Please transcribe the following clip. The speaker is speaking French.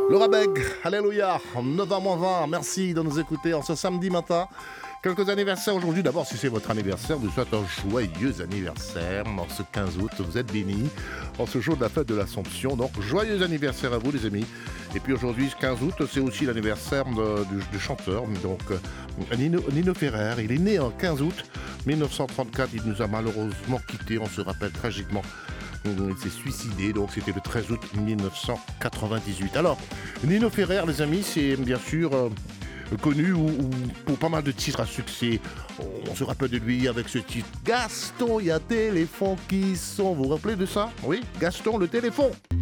Laura Beg, alléluia, 9h20, merci de nous écouter en ce samedi matin. Quelques anniversaires aujourd'hui. D'abord, si c'est votre anniversaire, je vous souhaite un joyeux anniversaire. En ce 15 août, vous êtes bénis. En ce jour de la fête de l'Assomption. Donc, joyeux anniversaire à vous, les amis. Et puis aujourd'hui, 15 août, c'est aussi l'anniversaire du chanteur. Donc, Nino Ferrer. Il est né en 15 août 1934. Il nous a malheureusement quittés. On se rappelle tragiquement. Il s'est suicidé, donc c'était le 13 août 1998. Alors, Nino Ferrer, les amis, c'est bien sûr connu pour pas mal de titres à succès. On se rappelle de lui avec ce titre Gaston, il y a téléphone qui sont. Vous vous rappelez de ça? Oui, Gaston, le téléphone.